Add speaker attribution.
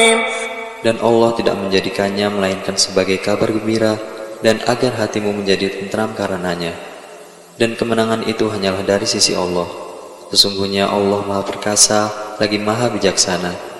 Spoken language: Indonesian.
Speaker 1: Dan Allah tidak menjadikannya melainkan sebagai kabar gembira dan agar hatimu menjadi tentram karenanya. Dan kemenangan itu hanyalah dari sisi Allah. Sesungguhnya Allah Maha Perkasa lagi Maha Bijaksana.